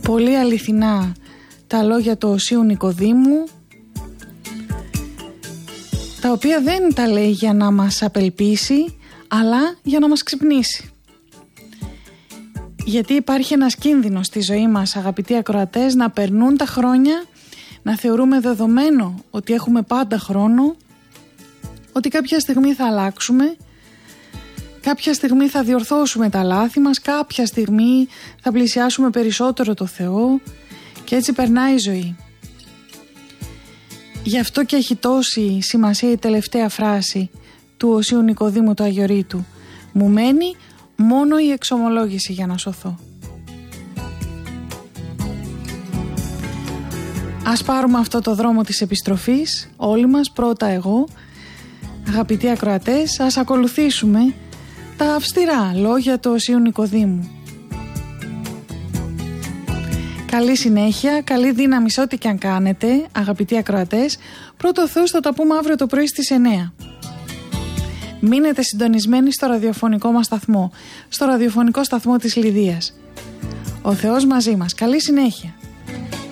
πολύ αληθινά τα λόγια του Οσίου Νικοδήμου, τα οποία δεν τα λέει για να μας απελπίσει, αλλά για να μας ξυπνήσει. Γιατί υπάρχει ένας κίνδυνος στη ζωή μας, αγαπητοί ακροατές, να περνούν τα χρόνια, να θεωρούμε δεδομένο ότι έχουμε πάντα χρόνο, ότι κάποια στιγμή θα αλλάξουμε, κάποια στιγμή θα διορθώσουμε τα λάθη μας, κάποια στιγμή θα πλησιάσουμε περισσότερο το Θεό και έτσι περνάει η ζωή. Γι' αυτό και έχει τόση σημασία η τελευταία φράση του Οσίου Νικοδήμου του Αγιορείτου. Μου μένει μόνο η εξομολόγηση για να σωθώ. Ας πάρουμε αυτό το δρόμο της επιστροφής, όλοι μας, πρώτα εγώ, αγαπητοί ακροατές, ας ακολουθήσουμε τα αυστηρά λόγια του Οσίου Νικοδήμου. Καλή συνέχεια, καλή δύναμη σε ό,τι και αν κάνετε, αγαπητοί ακροατές. Πρώτο Θεός θα τα πούμε αύριο το πρωί στις 9. Μείνετε συντονισμένοι στο ραδιοφωνικό μας σταθμό, στο ραδιοφωνικό σταθμό της Λιδίας. Ο Θεός μαζί μας. Καλή συνέχεια.